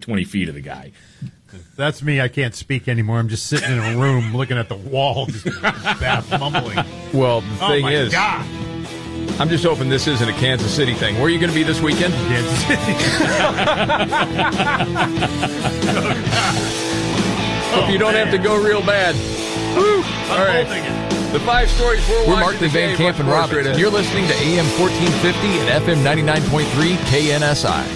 20 feet of the guy. That's me. I can't speak anymore. I'm just sitting in a room looking at the wall, just mumbling. Well, the thing is, God. I'm just hoping this isn't a Kansas City thing. Where are you going to be this weekend? Kansas City. Hope you don't have to go real bad. Woo. All right. The 5 stories we're watching. We're Markley, Van Camp, and Roberts, and you're listening to AM 1450 and FM 99.3 KNSI.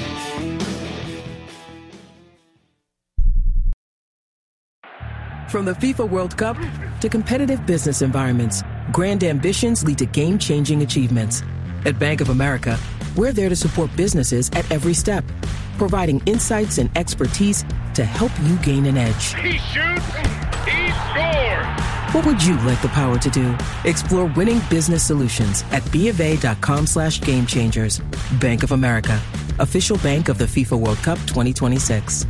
From the FIFA World Cup to competitive business environments, grand ambitions lead to game-changing achievements. At Bank of America, we're there to support businesses at every step, providing insights and expertise to help you gain an edge. He shoots, he scores! What would you like the power to do? Explore winning business solutions at BofA.com/gamechangers. Bank of America, official bank of the FIFA World Cup 2026.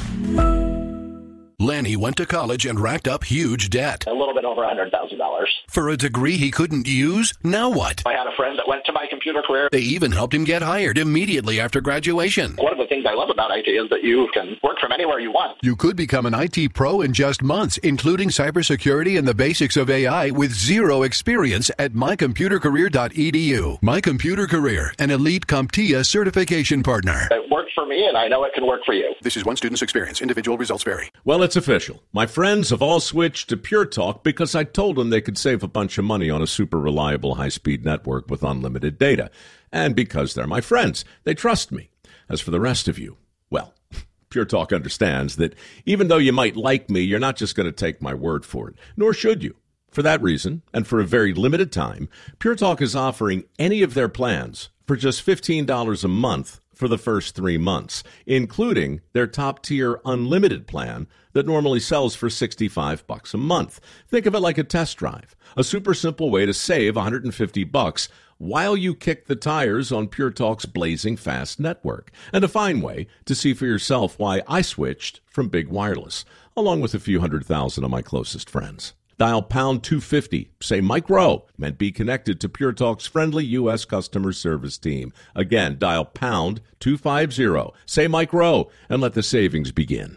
Lanny went to college and racked up huge debt. A little bit over $100,000. For a degree he couldn't use? Now what? I had a friend that went to My Computer Career. They even helped him get hired immediately after graduation. One of the things I love about IT is that you can work from anywhere you want. You could become an IT pro in just months, including cybersecurity and the basics of AI with zero experience at mycomputercareer.edu. My Computer Career, an elite CompTIA certification partner. It worked for me, and I know it can work for you. This is one student's experience. Individual results vary. Well, it's official. My friends have all switched to Pure Talk because I told them they could save a bunch of money on a super reliable high-speed network with unlimited data. And because they're my friends, they trust me. As for the rest of you, well, Pure Talk understands that even though you might like me, you're not just going to take my word for it, nor should you. For that reason, and for a very limited time, Pure Talk is offering any of their plans for just $15 a month for the first 3 months, including their top-tier unlimited plan that normally sells for $65 a month. Think of it like a test drive, a super simple way to save $150 while you kick the tires on Pure Talk's blazing fast network, and a fine way to see for yourself why I switched from Big Wireless, along with a few 100,000 of my closest friends. Dial pound 250, say Mike Rowe, and be connected to Pure Talk's friendly U.S. customer service team. Again, dial pound 250, say Mike Rowe, and let the savings begin.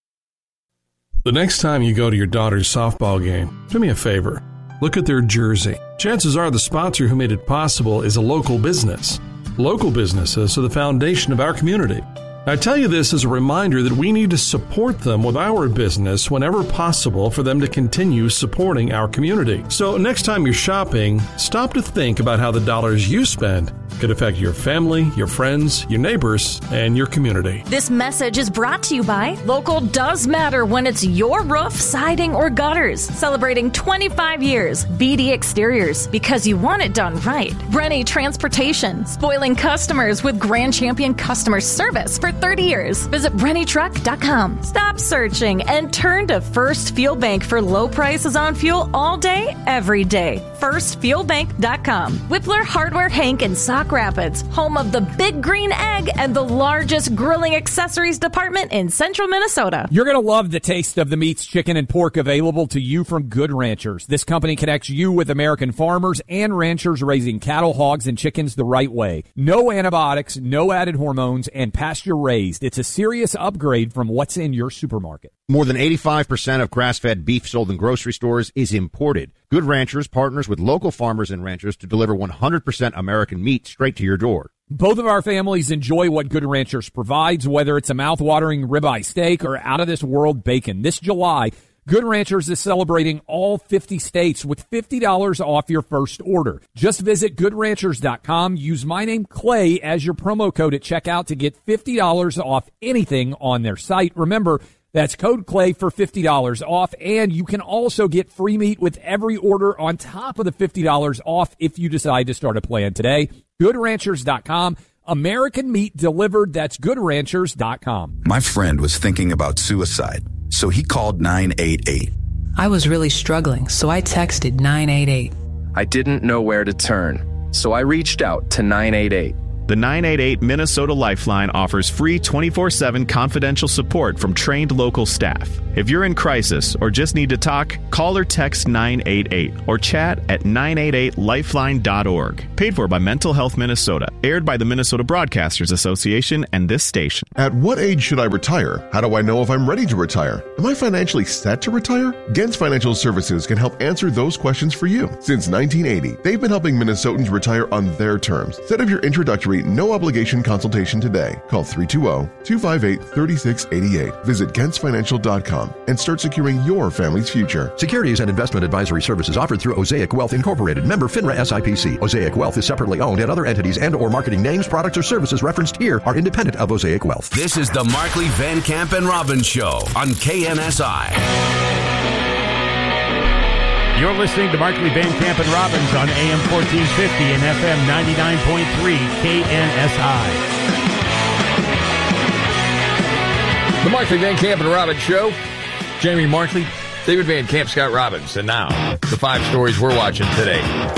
The next time you go to your daughter's softball game, do me a favor. Look at their jersey. Chances are the sponsor who made it possible is a local business. Local businesses are the foundation of our community. I tell you this as a reminder that we need to support them with our business whenever possible for them to continue supporting our community. So next time you're shopping, stop to think about how the dollars you spend could affect your family, your friends, your neighbors, and your community. This message is brought to you by Local Does Matter when it's your roof, siding, or gutters. Celebrating 25 years. BD Exteriors, because you want it done right. Rennie Transportation, spoiling customers with Grand Champion customer service for 30 years. Visit RennieTruck.com. Stop searching and turn to First Fuel Bank for low prices on fuel all day, every day. FirstFuelBank.com. Whippler Hardware Hank in Sauk Rapids, home of the Big Green Egg and the largest grilling accessories department in central Minnesota. You're going to love the taste of the meats, chicken, and pork available to you from Good Ranchers. This company connects you with American farmers and ranchers raising cattle, hogs, and chickens the right way. No antibiotics, no added hormones, and pasture raised. It's a serious upgrade from what's in your supermarket. More than 85% of grass-fed beef sold in grocery stores is imported. Good Ranchers partners with local farmers and ranchers to deliver 100% American meat straight to your door. Both of our families enjoy what Good Ranchers provides, whether it's a mouth-watering ribeye steak or out-of-this-world bacon. This July, Good Ranchers is celebrating all 50 states with $50 off your first order. Just visit GoodRanchers.com. Use my name, Clay, as your promo code at checkout to get $50 off anything on their site. Remember, that's code Clay for $50 off, and you can also get free meat with every order on top of the $50 off if you decide to start a plan today. GoodRanchers.com. American meat delivered. That's GoodRanchers.com. My friend was thinking about suicide, so he called 988. I was really struggling, so I texted 988. I didn't know where to turn, so I reached out to 988. The 988 Minnesota Lifeline offers free 24/7 confidential support from trained local staff. If you're in crisis or just need to talk, call or text 988 or chat at 988lifeline.org. Paid for by Mental Health Minnesota. Aired by the Minnesota Broadcasters Association and this station. At what age should I retire? How do I know if I'm ready to retire? Am I financially set to retire? Gens Financial Services can help answer those questions for you. Since 1980, they've been helping Minnesotans retire on their terms. Set up your introductory, no-obligation consultation today. Call 320-258-3688. Visit GentsFinancial.com and start securing your family's future. Securities and investment advisory services offered through Osaic Wealth Incorporated, member FINRA SIPC. Osaic Wealth is separately owned, and other entities and or marketing names, products, or services referenced here are independent of Osaic Wealth. This is the Markley, Van Camp, and Robbins Show on KNSI. You're listening to Markley, Van Camp, and Robbins on AM 1450 and FM 99.3 KNSI. The Markley, Van Camp, and Robbins Show. Jamie Markley, David Van Camp, Scott Robbins. And now, the 5 stories we're watching today.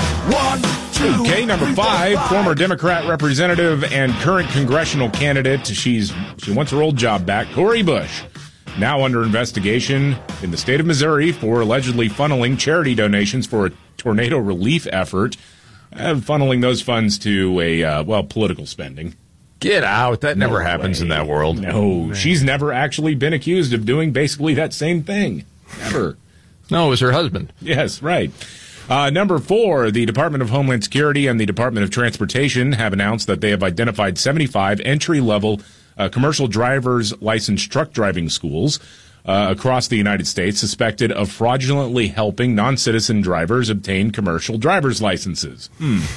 1, 2. Okay, number 5, former Democrat representative and current congressional candidate. She wants her old job back, Cori Bush. Now under investigation in the state of Missouri for allegedly funneling charity donations for a tornado relief effort, funneling those funds to a, political spending. Get out. That never happens in that world. No, she's never actually been accused of doing basically that same thing. Never. No, it was her husband. Yes, right. Number 4, the Department of Homeland Security and the Department of Transportation have announced that they have identified 75 entry-level commercial driver's license truck driving schools across the United States suspected of fraudulently helping non-citizen drivers obtain commercial driver's licenses.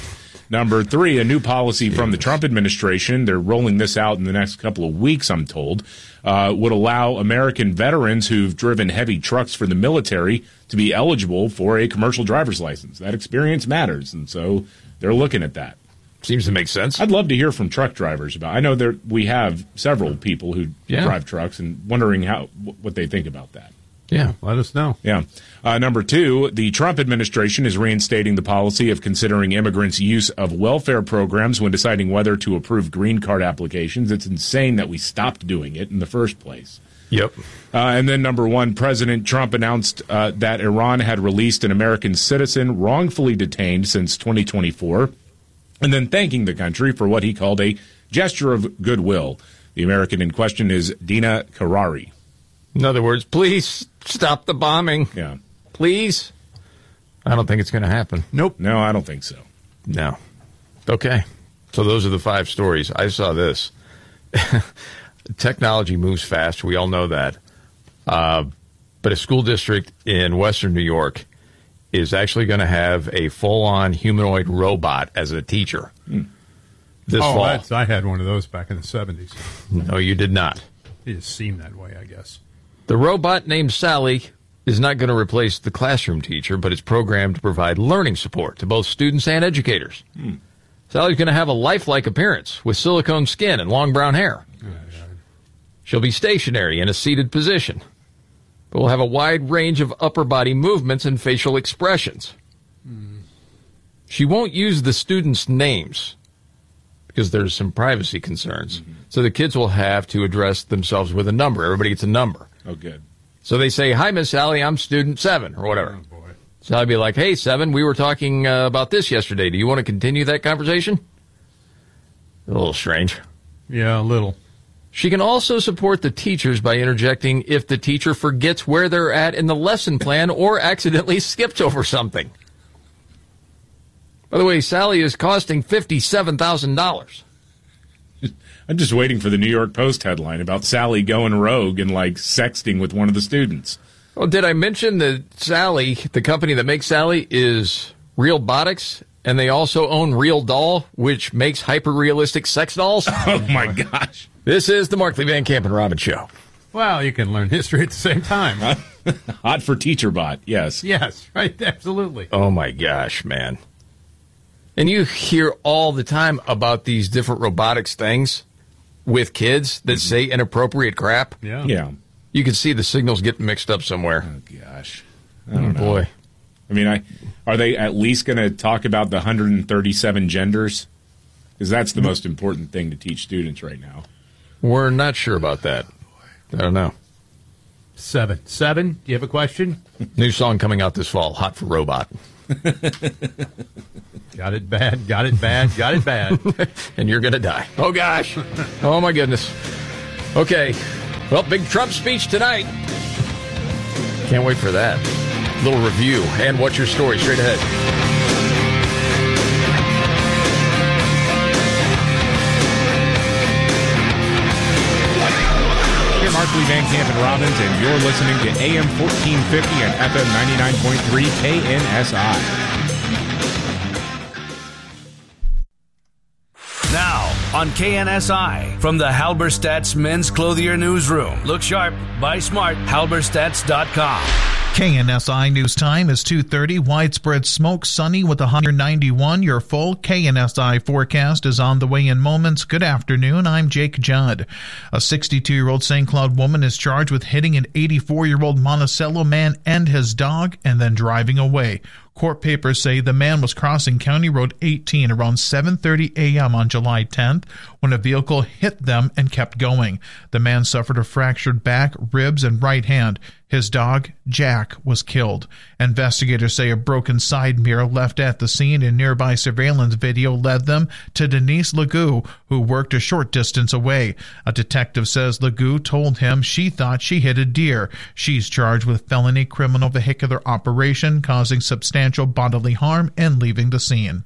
Number 3, a new policy from the Trump administration, they're rolling this out in the next couple of weeks, I'm told, would allow American veterans who've driven heavy trucks for the military to be eligible for a commercial driver's license. That experience matters, and so they're looking at that. Seems to make sense. I'd love to hear from truck drivers about. I know we have several people who drive trucks, and wondering what they think about that. Yeah, let us know. Yeah. Number 2, the Trump administration is reinstating the policy of considering immigrants' use of welfare programs when deciding whether to approve green card applications. It's insane that we stopped doing it in the first place. Yep. And then number 1, President Trump announced that Iran had released an American citizen wrongfully detained since 2024, and then thanking the country for what he called a gesture of goodwill. The American in question is Dina Karari. In other words, please stop the bombing. Yeah. Please. I don't think it's going to happen. Nope. No, I don't think so. No. Okay. So those are the 5 stories. I saw this. Technology moves fast. We all know that. But a school district in Western New York is actually going to have a full-on humanoid robot as a teacher this fall. I had one of those back in the 70s. No, you did not. It just seemed that way, I guess. The robot named Sally is not going to replace the classroom teacher, but it's programmed to provide learning support to both students and educators. Sally's going to have a lifelike appearance with silicone skin and long brown hair. She'll be stationary in a seated position, but will have a wide range of upper body movements and facial expressions. She won't use the students' names because there's some privacy concerns. So the kids will have to address themselves with a number. Everybody gets a number. Oh, good. So they say, "Hi, Miss Sally, I'm student 7," or whatever. Oh, boy. So I'd be like, "Hey, 7, we were talking about this yesterday. Do you want to continue that conversation?" A little strange. Yeah, a little. She can also support the teachers by interjecting if the teacher forgets where they're at in the lesson plan or accidentally skips over something. By the way, Sally is costing $57,000. I'm just waiting for the New York Post headline about Sally going rogue and, sexting with one of the students. Well, did I mention that Sally, the company that makes Sally, is Realbotics, and they also own Real Doll, which makes hyper-realistic sex dolls? Oh, my gosh. This is the Markley, Van Camp, and Robbins Show. Well, you can learn history at the same time. Hot for TeacherBot, yes. Yes, right, absolutely. Oh, my gosh, man. And you hear all the time about these different robotics things with kids that say inappropriate crap. Yeah. You can see the signals getting mixed up somewhere. Oh, gosh. I don't know. Boy. I mean, are they at least going to talk about the 137 genders? Because that's the most important thing to teach students right now. We're not sure about that. I don't know. 7. Do you have a question? New song coming out this fall, Hot for Robot. Got it bad. And you're going to die. Oh, gosh. Oh, my goodness. Okay. Well, big Trump speech tonight. Can't wait for that. Little review and what's your story straight ahead. Here, Markley, Van Camp, and Robbins, and you're listening to AM 1450 and FM 99.3 KNSI. Now, on KNSI, from the Halberstadt's Men's Clothier Newsroom. Look sharp, buy smart, halberstadts.com. KNSI News Time is 2:30. Widespread smoke, sunny with a high 91. Your full KNSI forecast is on the way in moments. Good afternoon. I'm Jake Judd. A 62-year-old St. Cloud woman is charged with hitting an 84-year-old Monticello man and his dog and then driving away. Court papers say the man was crossing County Road 18 around 7:30 a.m. on July 10th when a vehicle hit them and kept going. The man suffered a fractured back, ribs, and right hand. His dog, Jack, was killed. Investigators say a broken side mirror left at the scene in nearby surveillance video led them to Denise Legou, who worked a short distance away. A detective says Legou told him she thought she hit a deer. She's charged with felony criminal vehicular operation, causing substantial bodily harm and leaving the scene.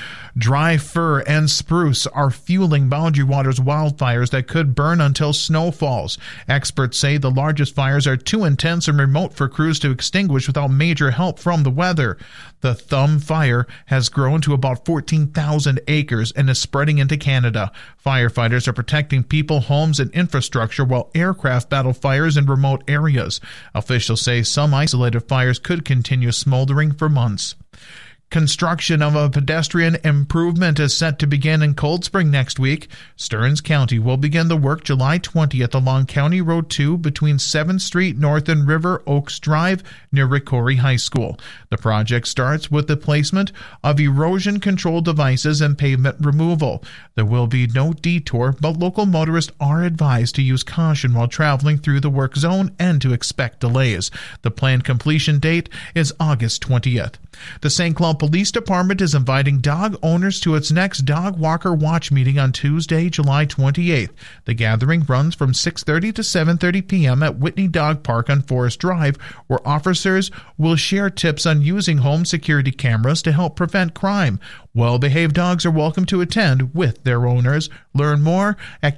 Dry fir and spruce are fueling Boundary Waters wildfires that could burn until snow falls. Experts say the largest fires are too intense and remote for crews to extinguish without major help from the weather. The Thumb Fire has grown to about 14,000 acres and is spreading into Canada. Firefighters are protecting people, homes, and infrastructure while aircraft battle fires in remote areas. Officials say some isolated fires could continue smoldering for months. Construction of a pedestrian improvement is set to begin in Cold Spring next week. Stearns County will begin the work July 20th along County Road 2 between 7th Street North and River Oaks Drive near Ricori High School. The project starts with the placement of erosion control devices and pavement removal. There will be no detour, but local motorists are advised to use caution while traveling through the work zone and to expect delays. The planned completion date is August 20th. The St. Cloud Police Department is inviting dog owners to its next Dog Walker Watch meeting on Tuesday, July 28th. The gathering runs from 6:30 to 7:30 p.m. at Whitney Dog Park on Forest Drive, where officers will share tips on using home security cameras to help prevent crime. Well-behaved dogs are welcome to attend with their owners. Learn more at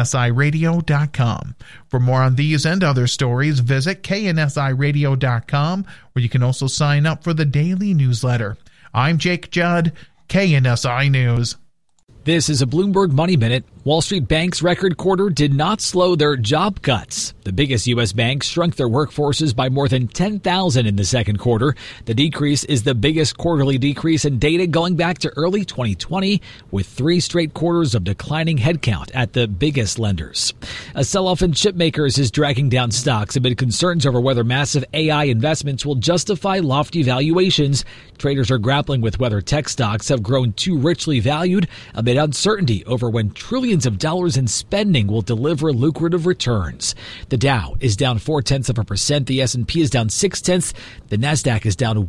KNSIRadio.com. For more on these and other stories, visit KNSIRadio.com, where you can also sign up for the daily newsletter. I'm Jake Judd, KNSI News. This is a Bloomberg Money Minute. Wall Street Bank's record quarter did not slow their job cuts. The biggest U.S. banks shrunk their workforces by more than 10,000 in the second quarter. The decrease is the biggest quarterly decrease in data going back to early 2020, with 3 straight quarters of declining headcount at the biggest lenders. A sell-off in chip makers is dragging down stocks amid concerns over whether massive AI investments will justify lofty valuations. Traders are grappling with whether tech stocks have grown too richly valued amid uncertainty over when trillions of dollars in spending will deliver lucrative returns. The Dow is down 0.4%. The S&P is down 0.6%. The Nasdaq is down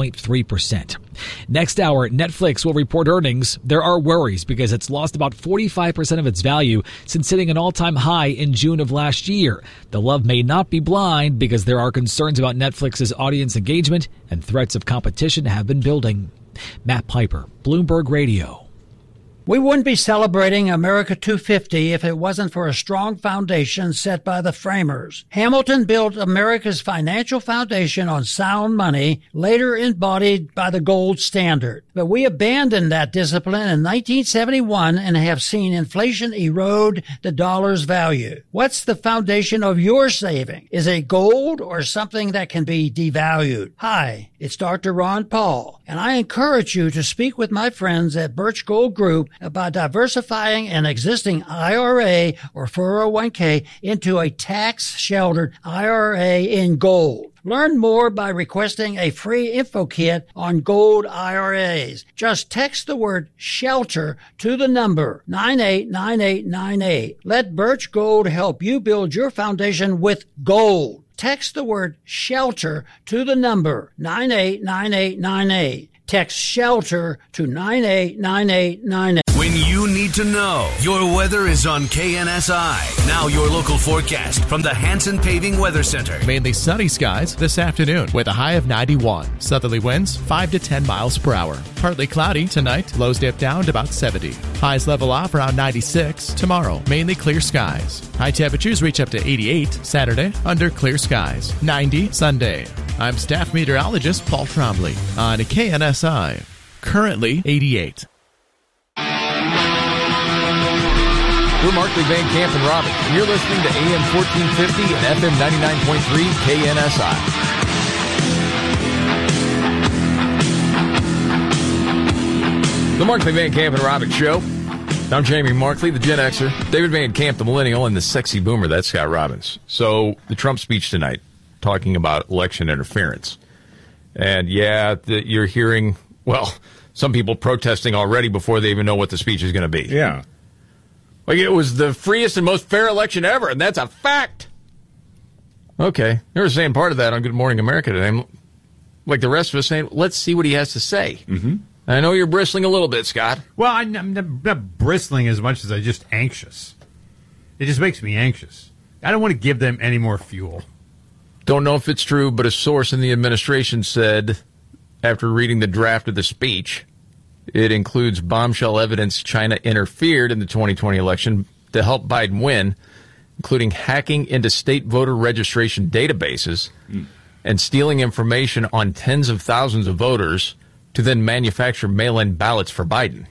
1.3%. Next hour, Netflix will report earnings. There are worries because it's lost about 45% of its value since hitting an all-time high in June of last year. The love may not be blind because there are concerns about Netflix's audience engagement and threats of competition have been building. Matt Piper, Bloomberg Radio. We wouldn't be celebrating America 250 if it wasn't for a strong foundation set by the framers. Hamilton built America's financial foundation on sound money, later embodied by the gold standard. But we abandoned that discipline in 1971 and have seen inflation erode the dollar's value. What's the foundation of your saving? Is it gold or something that can be devalued? Hi, it's Dr. Ron Paul, and I encourage you to speak with my friends at Birch Gold Group about diversifying an existing IRA or 401k into a tax-sheltered IRA in gold. Learn more by requesting a free info kit on gold IRAs. Just text the word SHELTER to the number 989898. Let Birch Gold help you build your foundation with gold. text the word shelter to the number 989898. Text shelter to 989898. When you need to know, your weather is on KNSI. Now your local forecast from the Hanson Paving Weather Center. Mainly sunny skies this afternoon with a high of 91. Southerly winds 5 to 10 miles per hour. Partly cloudy tonight. Lows dip down to about 70. Highs level off around 96. Tomorrow, mainly clear skies. High temperatures reach up to 88 Saturday under clear skies. 90 Sunday. I'm staff meteorologist Paul Trombley on KNSI. Currently 88. We're Markley, Van Camp, and Robin. You're listening to AM 1450 and FM 99.3 KNSI. The Markley, Van Camp, and Robin Show. I'm Jamie Markley, the Gen Xer. David Van Camp, the Millennial, and the Sexy Boomer. That's Scott Robbins. So, the Trump speech tonight, talking about election interference. And, yeah, you're hearing, well, some people protesting already before they even know what the speech is going to be. Yeah. Like, it was the freest and most fair election ever, and that's a fact. Okay. They were saying part of that on Good Morning America today. Like the rest of us saying, let's see what he has to say. Mm-hmm. I know you're bristling a little bit, Scott. Well, I'm not bristling as much as I'm just anxious. It just makes me anxious. I don't want to give them any more fuel. Don't know if it's true, but a source in the administration said, after reading the draft of the speech, it includes bombshell evidence China interfered in the 2020 election to help Biden win, including hacking into state voter registration databases and stealing information on tens of thousands of voters to then manufacture mail-in ballots for Biden.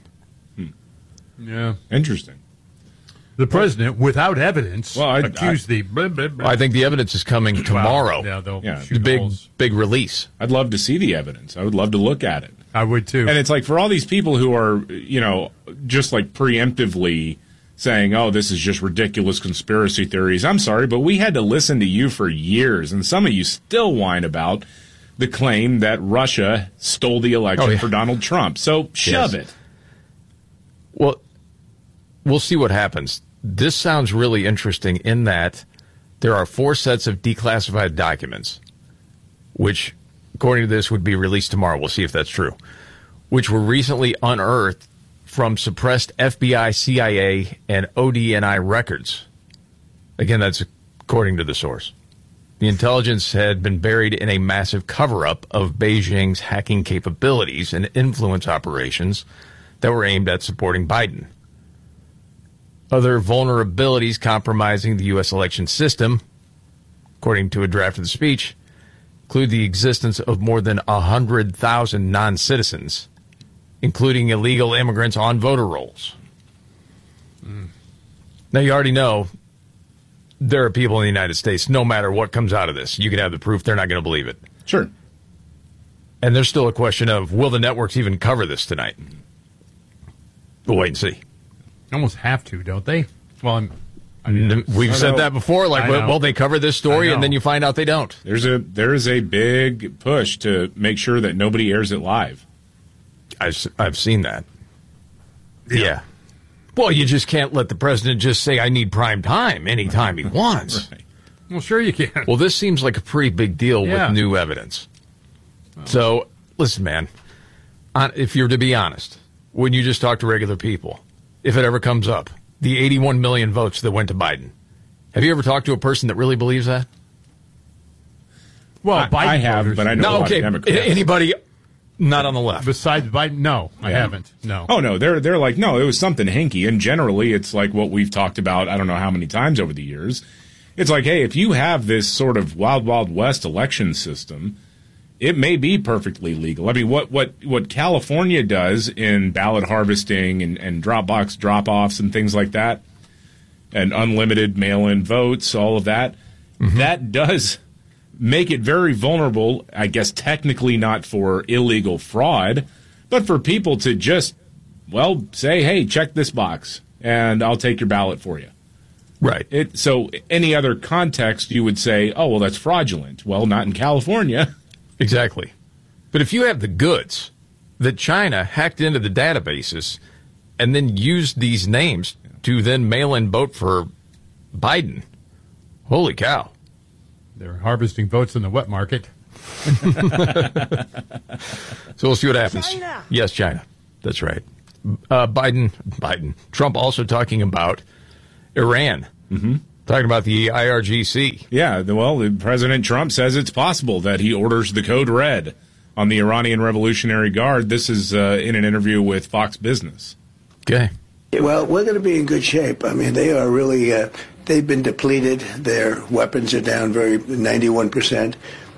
Yeah. Interesting. The president, without evidence, accused the... I think the evidence is coming tomorrow. The big release. I'd love to see the evidence. I would love to look at it. I would, too. And it's like, for all these people who are, just like preemptively saying, oh, this is just ridiculous conspiracy theories. I'm sorry, but we had to listen to you for years, and some of you still whine about the claim that Russia stole the election for Donald Trump. So shove it. Well, we'll see what happens. This sounds really interesting in that there are 4 sets of declassified documents, which, according to this, would be released tomorrow. We'll see if that's true, which were recently unearthed from suppressed FBI, CIA, and ODNI records. Again, that's according to the source. The intelligence had been buried in a massive cover-up of Beijing's hacking capabilities and influence operations that were aimed at supporting Biden. Other vulnerabilities compromising the U.S. election system, according to a draft of the speech, include the existence of more than 100,000 non-citizens, including illegal immigrants on voter rolls. Now, you already know there are people in the United States, no matter what comes out of this, you can have the proof, they're not going to believe it. Sure. And there's still a question of, will the networks even cover this tonight? We'll wait and see. Almost have to, don't they? Well, we've said that before. Like, well, they cover this story, and then you find out they don't. There is a big push to make sure that nobody airs it live. I've seen that. Yeah. Well, you just can't let the president just say, I need prime time anytime he wants. Right. Well, sure you can. Well, this seems like a pretty big deal with new evidence. So, listen, man, if you're to be honest, when you just talk to regular people, if it ever comes up, the 81 million votes that went to Biden, have you ever talked to a person that really believes that? Well, I have, but I know a lot of Democrats. Anybody not on the left? Besides Biden? No, I haven't. No. Oh, no, they're like, no, it was something hinky. And generally, it's like what we've talked about, I don't know how many times over the years. It's like, hey, if you have this sort of wild, wild west election system, it may be perfectly legal. I mean, what California does in ballot harvesting and drop-box drop-offs and things like that, and unlimited mail-in votes, all of that, that does make it very vulnerable, I guess technically not for illegal fraud, but for people to just, well, say, hey, check this box, and I'll take your ballot for you. Right. So any other context, you would say, oh, well, that's fraudulent. Well, not in California. Exactly. But if you have the goods that China hacked into the databases and then used these names to then mail in vote for Biden, holy cow. They're harvesting votes in the wet market. So we'll see what happens. China. Yes, China. That's right. Biden. Trump also talking about Iran. Mm-hmm. Talking about the IRGC. Yeah, well, President Trump says it's possible that he orders the code red on the Iranian Revolutionary Guard. This is in an interview with Fox Business. Okay. Well, we're going to be in good shape. I mean, they are really, they've been depleted. Their weapons are down 91%.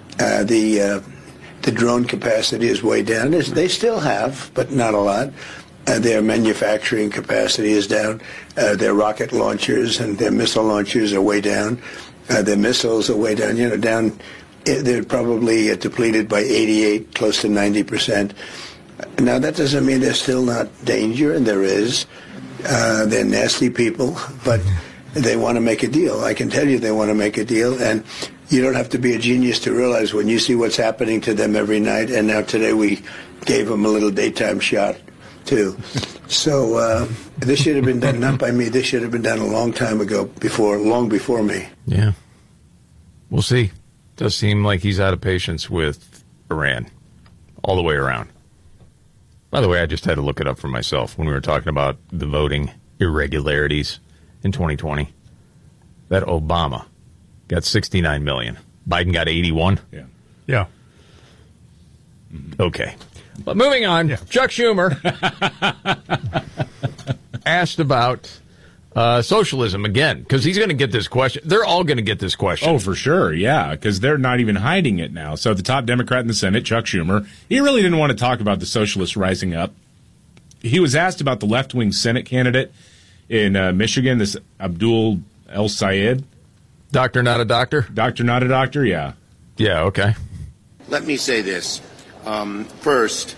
The drone capacity is way down. They still have, but not a lot. Their manufacturing capacity is down. Their rocket launchers and their missile launchers are way down. Their missiles are way down. Down. They're probably depleted by 88, close to 90%. Now, that doesn't mean there's still not danger, and there is. They're nasty people, but they want to make a deal. I can tell you they want to make a deal, and you don't have to be a genius to realize when you see what's happening to them every night, and now today we gave them a little daytime shot, too. So this should have been done, not by me, this should have been done a long time ago, long before me. Yeah. We'll see. Does seem like he's out of patience with Iran all the way around. By the way, I just had to look it up for myself when we were talking about the voting irregularities in 2020. That Obama got 69 million. Biden got 81. Yeah. Okay. But moving on, Chuck Schumer asked about socialism again, because he's going to get this question. They're all going to get this question. Oh, for sure, yeah, because they're not even hiding it now. So the top Democrat in the Senate, Chuck Schumer, he really didn't want to talk about the socialists rising up. He was asked about the left-wing Senate candidate in Michigan, this Abdul El Sayed. Doctor, not a doctor? Doctor, not a doctor, yeah. Yeah, okay. Let me say this. First,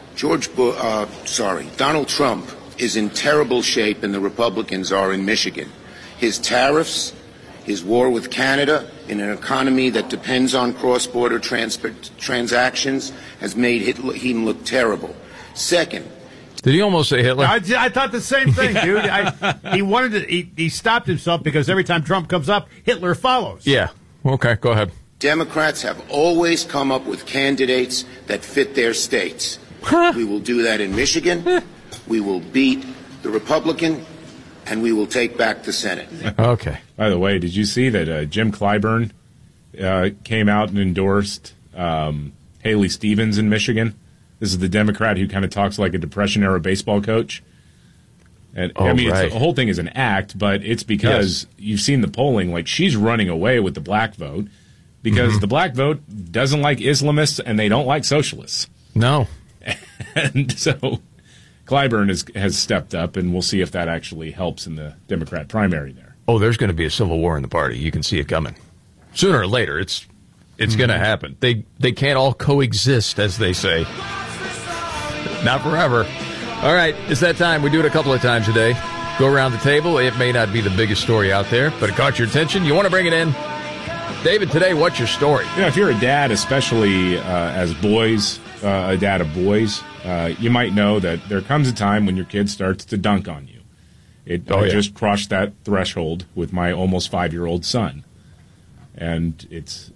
Donald Trump is in terrible shape, and the Republicans are in Michigan. His tariffs, his war with Canada, in an economy that depends on cross-border transactions, has made him look terrible. Second, did he almost say Hitler? I thought the same thing, dude. He stopped himself because every time Trump comes up, Hitler follows. Yeah. Okay, go ahead. Democrats have always come up with candidates that fit their states. We will do that in Michigan. We will beat the Republican, and we will take back the Senate. Okay. By the way, did you see that Jim Clyburn came out and endorsed Haley Stevens in Michigan? This is the Democrat who kind of talks like a Depression-era baseball coach. And right. The whole thing is an act, but it's because you've seen the polling. Like, she's running away with the black vote because the black vote doesn't like Islamists and they don't like socialists. No. And so Clyburn has stepped up, and we'll see if that actually helps in the Democrat primary there. Oh, there's going to be a civil war in the party. You can see it coming. Sooner or later, it's going to happen. They can't all coexist, as they say. Not forever. All right, it's that time. We do it a couple of times a day. Go around the table. It may not be the biggest story out there, but it caught your attention. You want to bring it in? David, today, what's your story? If you're a dad, especially as boys, a dad of boys, you might know that there comes a time when your kid starts to dunk on you. I just crossed that threshold with my almost 5-year-old son. And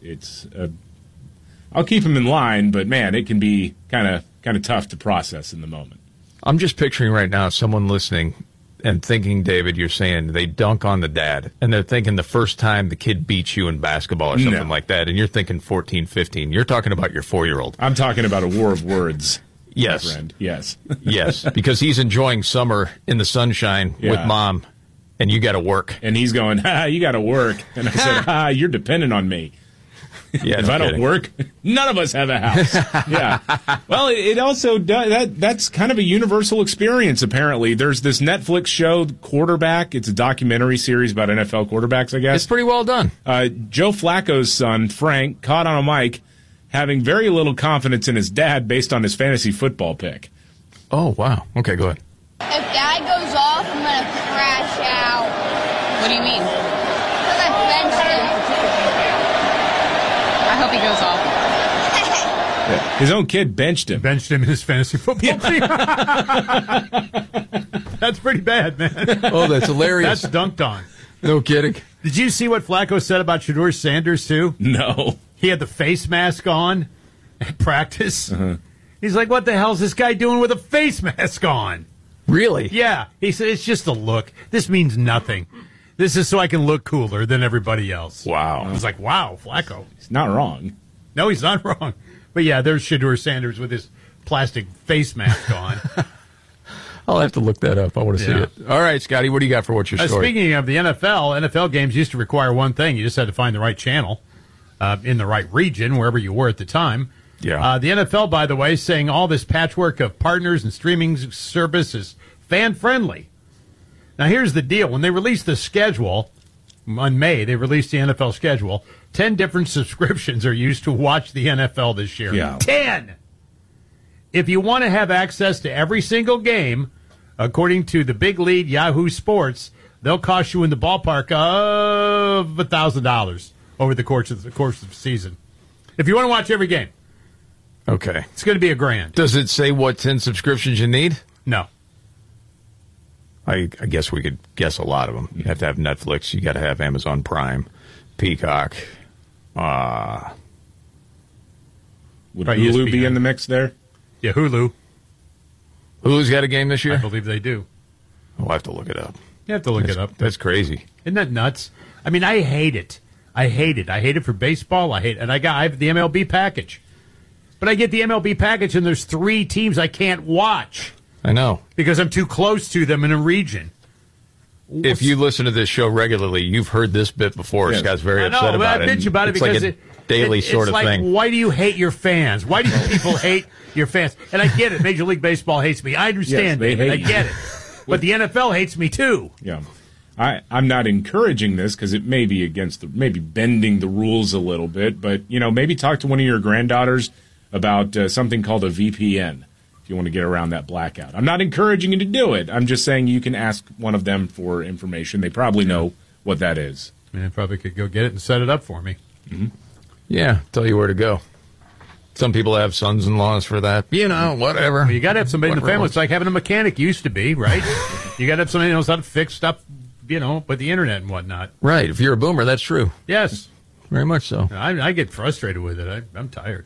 I'll keep him in line, but man, it can be kind of tough to process in the moment. I'm just picturing right now someone listening and thinking, David, you're saying they dunk on the dad, and they're thinking the first time the kid beats you in basketball or something like that, and you're thinking 14, 15. You're talking about your 4-year-old. I'm talking about a war of words. Yes. My friend. Yes. Yes, because he's enjoying summer in the sunshine with mom, and you got to work. And he's going, you got to work. And I said, you're dependent on me. Yeah, if I don't work, none of us have a house. Yeah. Well, it also does. That's kind of a universal experience, apparently. There's this Netflix show, Quarterback. It's a documentary series about NFL quarterbacks, I guess. It's pretty well done. Joe Flacco's son, Frank, caught on a mic having very little confidence in his dad based on his fantasy football pick. Oh, wow. Okay, go ahead. If Dad goes off, I'm going to crash out. What do you mean? Because I benched him. I hope he goes off. Yeah. His own kid benched him. Benched him in his fantasy football team. That's pretty bad, man. Oh, that's hilarious. That's dunked on. No kidding. Did you see what Flacco said about Shedeur Sanders, too? No. He had the face mask on at practice. He's like, what the hell is this guy doing with a face mask on? Really? Yeah. He said, it's just a look. This means nothing. This is so I can look cooler than everybody else. Wow. I was like, wow, Flacco. He's not wrong. No, he's not wrong. But yeah, there's Shedeur Sanders with his plastic face mask on. I'll have to look that up. I want to see it. All right, Scotty, what do you got for what's your story? Speaking of the NFL games used to require one thing. You just had to find the right channel in the right region, wherever you were at the time. Yeah. The NFL, by the way, saying all this patchwork of partners and streaming service is fan-friendly. Now, here's the deal. When they released the schedule, on May, they released the NFL schedule. 10 different subscriptions are used to watch the NFL this year. Yeah. 10! If you want to have access to every single game, according to the big lead Yahoo Sports, they'll cost you in the ballpark of $1,000 over the course of the season. If you want to watch every game. Okay. It's going to be $1,000. Does it say what 10 subscriptions you need? No. I guess we could guess a lot of them. You have to have Netflix. You got to have Amazon Prime, Peacock. Would Hulu be in the mix there? Yeah, Hulu. Hulu's got a game this year? I believe they do. I'll have to look it up. You have to look it up. That's crazy. Isn't that nuts? I mean, I hate it. I hate it for baseball. I have the MLB package. But I get the MLB package, and there's 3 teams I can't watch. I know. Because I'm too close to them in a region. If you listen to this show regularly, you've heard this bit before. Yes. Scott's very upset about it. I bitch about it because like a daily sort of like, thing. Why do you hate your fans? Why do people hate your fans? And I get it. Major League Baseball hates me. I understand it. I get it. But the NFL hates me too. Yeah. I'm not encouraging this because it may be against maybe bending the rules a little bit, but maybe talk to one of your granddaughters about something called a VPN if you want to get around that blackout. I'm not encouraging you to do it. I'm just saying you can ask one of them for information. They probably know what that is. I probably could go get it and set it up for me. Mm-hmm. Yeah, tell you where to go. Some people have sons-in-laws for that. Whatever. Well, you got to have somebody in the family. It's like having a mechanic used to be, right? You got to have somebody who knows how to fix stuff, with the internet and whatnot. Right. If you're a boomer, that's true. Yes. Very much so. I get frustrated with it. I'm tired.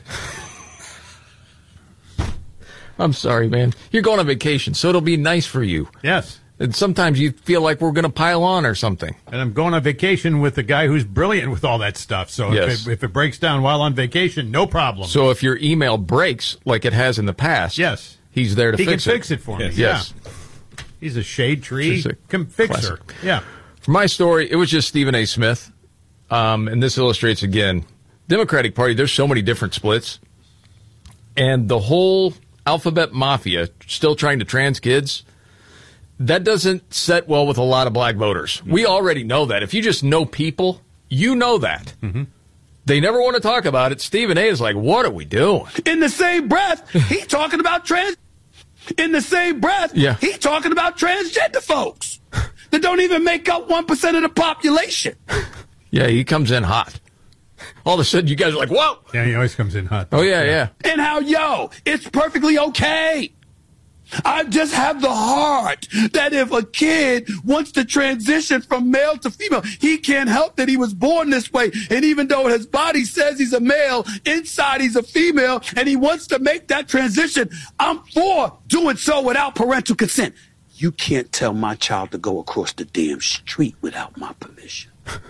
I'm sorry, man. You're going on vacation, so it'll be nice for you. Yes. And sometimes you feel like we're going to pile on or something. And I'm going on vacation with a guy who's brilliant with all that stuff. So yes. if it breaks down while on vacation, no problem. So if your email breaks like it has in the past, yes, he's there to fix it. He can fix it for me. Yes. Yeah. He's a shade tree fixer. Yeah. For my story, it was just Stephen A. Smith. And this illustrates, again, Democratic Party, there's so many different splits. And the whole alphabet mafia still trying to trans kids, that doesn't set well with a lot of black voters. Mm-hmm. We already know that. If you just know people, you know that. Mm-hmm. They never want to talk about it. Stephen A. is like, what are we doing? In the same breath, he talking about In the same breath, he talking about transgender folks that don't even make up 1% of the population. Yeah, he comes in hot. All of a sudden, you guys are like, whoa. Yeah, he always comes in hot. Oh, yeah. And how, it's perfectly okay. I just have the heart that if a kid wants to transition from male to female, he can't help that he was born this way. And even though his body says he's a male, inside he's a female, and he wants to make that transition, I'm for doing so without parental consent. You can't tell my child to go across the damn street without my permission.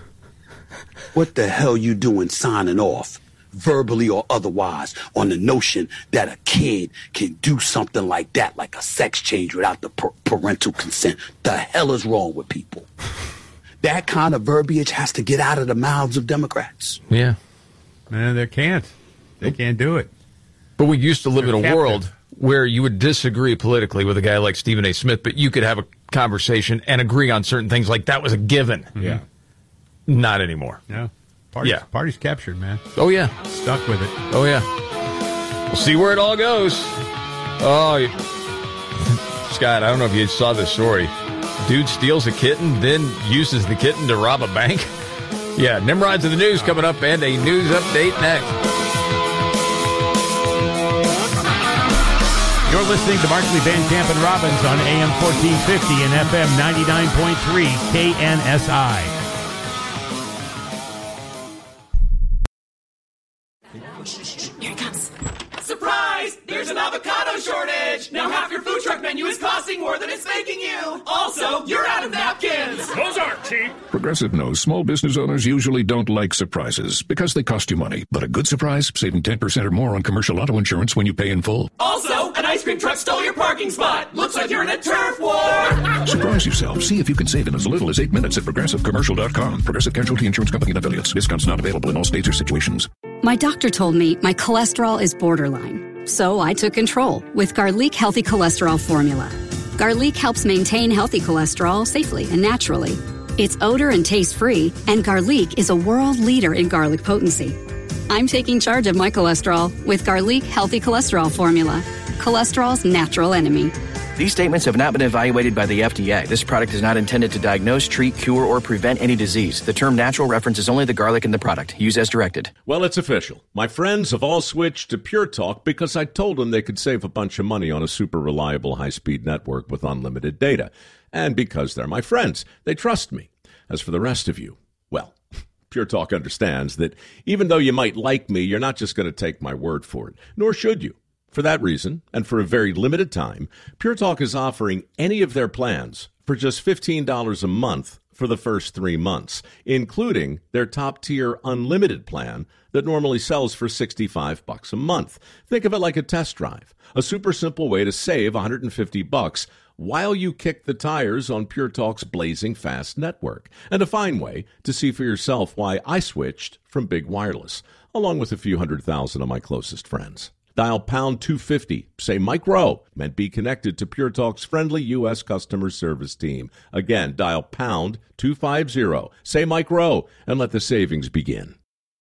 What the hell you doing signing off, verbally or otherwise, on the notion that a kid can do something like that, like a sex change without the parental consent? The hell is wrong with people? That kind of verbiage has to get out of the mouths of Democrats. Yeah. Man, they can't. They can't do it. But we used to live in a world where you would disagree politically with a guy like Stephen A. Smith, but you could have a conversation and agree on certain things like that was a given. Mm-hmm. Yeah. Not anymore. Yeah. Party's captured, man. Oh, yeah. Stuck with it. Oh, yeah. We'll see where it all goes. Oh, Scott, I don't know if you saw this story. Dude steals a kitten, then uses the kitten to rob a bank. Yeah, Nimrod's in the news coming up, and a news update next. You're listening to Markley, Van Camp, and Robbins on AM 1450 and FM 99.3 KNSI. Here it comes. Surprise! There's an avocado shortage! Now half your food truck menu is costing more than it's making you! Also, you're out of napkins! Those aren't cheap! Progressive knows small business owners usually don't like surprises because they cost you money. But a good surprise, saving 10% or more on commercial auto insurance when you pay in full. Also, an ice cream truck stole your parking spot! Looks like you're in a turf war! Surprise yourself. See if you can save in as little as 8 minutes at ProgressiveCommercial.com. Progressive Casualty Insurance Company and affiliates. Discounts not available in all states or situations. My doctor told me my cholesterol is borderline, so I took control with Garlic Healthy Cholesterol Formula. Garlic helps maintain healthy cholesterol safely and naturally. It's odor and taste-free, and Garlic is a world leader in garlic potency. I'm taking charge of my cholesterol with Garlic Healthy Cholesterol Formula, cholesterol's natural enemy. These statements have not been evaluated by the FDA. This product is not intended to diagnose, treat, cure, or prevent any disease. The term natural references only the garlic in the product. Use as directed. Well, it's official. My friends have all switched to Pure Talk because I told them they could save a bunch of money on a super reliable high-speed network with unlimited data. And because they're my friends, they trust me. As for the rest of you, well, Pure Talk understands that even though you might like me, you're not just going to take my word for it, nor should you. For that reason, and for a very limited time, Pure Talk is offering any of their plans for just $15 a month for the first 3 months, including their top-tier unlimited plan that normally sells for $65 a month. Think of it like a test drive, a super simple way to save $150 while you kick the tires on Pure Talk's blazing fast network, and a fine way to see for yourself why I switched from Big Wireless, along with a few 100,000 of my closest friends. Dial pound 250, say Mike Rowe, and be connected to Pure Talk's friendly U.S. customer service team. Again, dial pound 250, say Mike Rowe, and let the savings begin.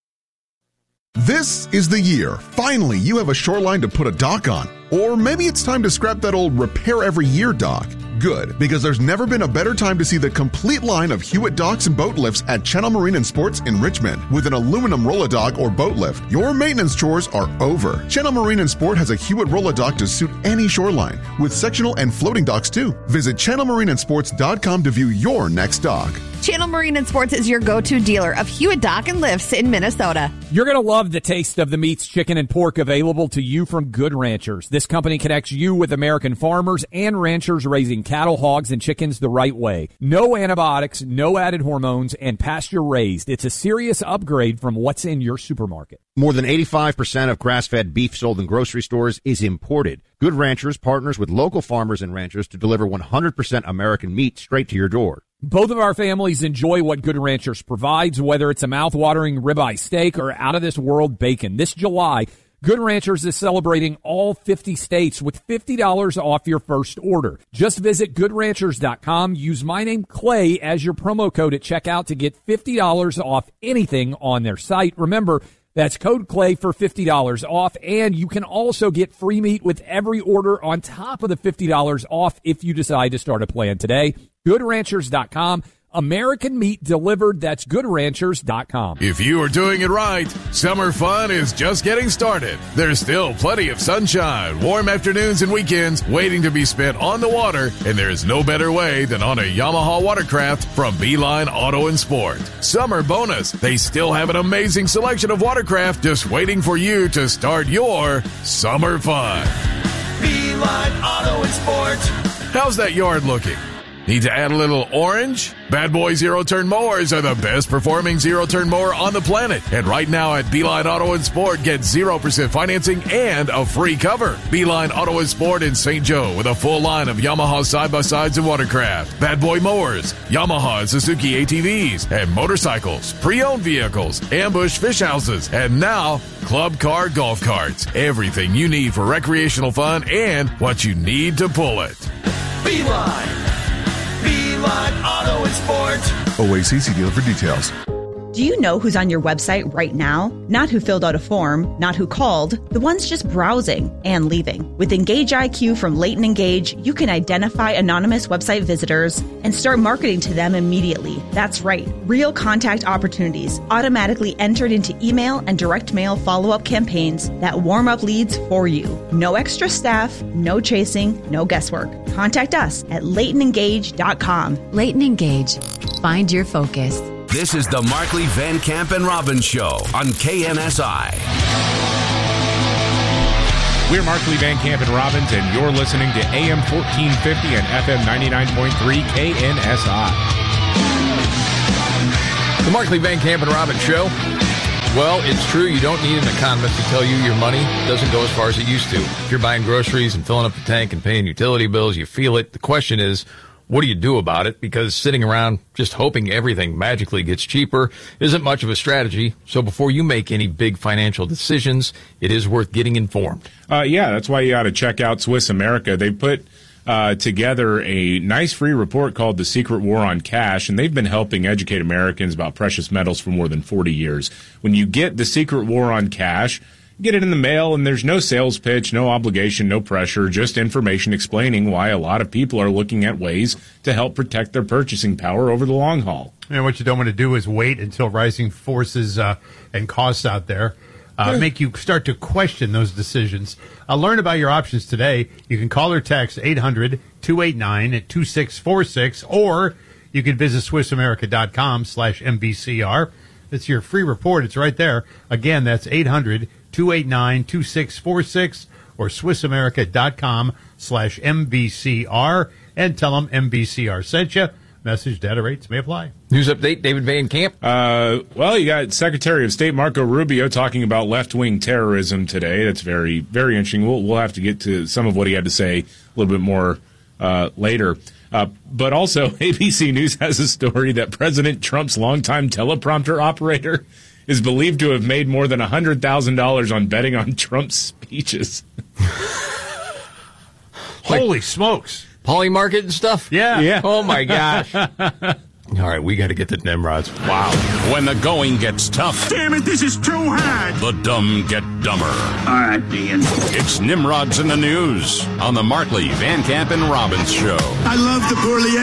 This is the year. Finally, you have a shoreline to put a dock on. Or maybe it's time to scrap that old repair every year dock. Good, because there's never been a better time to see the complete line of Hewitt docks and boat lifts at Channel Marine and Sports in Richmond. With an aluminum roll-a-dock or boat lift, your maintenance chores are over. Channel Marine and Sport has a Hewitt roll-a-dock to suit any shoreline, with sectional and floating docks too. Visit channelmarineandsports.com to view your next dock. Channel Marine and Sports is your go-to dealer of Hewitt Dock and Lifts in Minnesota. You're going to love the taste of the meats, chicken, and pork available to you from Good Ranchers. This company connects you with American farmers and ranchers raising cattle, hogs, and chickens the right way. No antibiotics, no added hormones, and pasture-raised. It's a serious upgrade from what's in your supermarket. More than 85% of grass-fed beef sold in grocery stores is imported. Good Ranchers partners with local farmers and ranchers to deliver 100% American meat straight to your door. Both of our families enjoy what Good Ranchers provides, whether it's a mouth-watering ribeye steak or out-of-this-world bacon. This July, Good Ranchers is celebrating all 50 states with $50 off your first order. Just visit GoodRanchers.com. Use my name, Clay, as your promo code at checkout to get $50 off anything on their site. Remember, that's code Clay for $50 off, and you can also get free meat with every order on top of the $50 off if you decide to start a plan today. GoodRanchers.com. American meat delivered. That's GoodRanchers.com. If you are doing it right, summer fun is just getting started. There's still plenty of sunshine, warm afternoons and weekends waiting to be spent on the water, and there's no better way than on a Yamaha watercraft from Beeline Auto and Sport. Summer bonus, they still have an amazing selection of watercraft just waiting for you to start your summer fun. Beeline Auto and Sport. How's that yard looking? Need to add a little orange? Bad Boy zero-turn mowers are the best performing zero-turn mower on the planet. And right now at Beeline Auto and Sport, get 0% financing and a free cover. Beeline Auto and Sport in St. Joe with a full line of Yamaha side-by-sides and watercraft, Bad Boy mowers, Yamaha and Suzuki ATVs, and motorcycles, pre-owned vehicles, ambush fish houses, and now club car golf carts. Everything you need for recreational fun and what you need to pull it. Beeline Auto and Sport. OACC dealer for details. Do you know who's on your website right now? Not who filled out a form, not who called, the ones just browsing and leaving. With Engage IQ from Leighton Engage, you can identify anonymous website visitors and start marketing to them immediately. That's right, real contact opportunities automatically entered into email and direct mail follow-up campaigns that warm up leads for you. No extra staff, no chasing, no guesswork. Contact us at LeightonEngage.com. Leighton Engage. Find your focus. This is the Markley, Van Camp, and Robbins Show on KNSI. We're Markley, Van Camp, and Robbins, and you're listening to AM 1450 and FM 99.3 KNSI. The Markley, Van Camp, and Robbins Show. Well, it's true. You don't need an economist to tell you your money doesn't go as far as it used to. If you're buying groceries and filling up the tank and paying utility bills, you feel it. The question is, what do you do about it? Because sitting around just hoping everything magically gets cheaper isn't much of a strategy. So before you make any big financial decisions, it is worth getting informed. Yeah, that's why you ought to check out Swiss America. They put together a nice free report called The Secret War on Cash, and they've been helping educate Americans about precious metals for more than 40 years. When you get The Secret War on Cash, get it in the mail, and there's no sales pitch, no obligation, no pressure, just information explaining why a lot of people are looking at ways to help protect their purchasing power over the long haul. And what you don't want to do is wait until rising forces and costs out there make you start to question those decisions. Learn about your options today. You can call or text 800-289-2646, or you can visit SwissAmerica.com/MBCR. That's your free report. It's right there. Again, that's 800-289-2646 or SwissAmerica.com/MBCR, and tell them MBCR sent you. Message data rates may apply. News update, David Van Camp. Well, you got Secretary of State Marco Rubio talking about left-wing terrorism today. That's very, very interesting. We'll have to get to some of what he had to say a little bit more later. But also, ABC News has a story that President Trump's longtime teleprompter operator is believed to have made more than $100,000 on betting on Trump's speeches. Holy smokes. Polymarket and stuff? Yeah. Oh, my gosh. All right, we got to get the Nimrods. Wow. When the going gets tough. Damn it, this is too hard. The dumb get dumber. All right, Ian. It's Nimrods in the News on the Markley, Van Camp, and Robbins Show. I love the poorly